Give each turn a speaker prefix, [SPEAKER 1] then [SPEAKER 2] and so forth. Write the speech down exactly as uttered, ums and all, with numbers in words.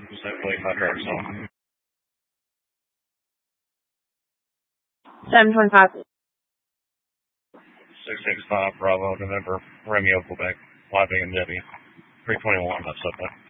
[SPEAKER 1] Simply Hunter Arsenal.
[SPEAKER 2] seven twenty-five.
[SPEAKER 1] six six five Bravo, November, Romeo, Quebec, Y B M W, three twenty-one, that's up there.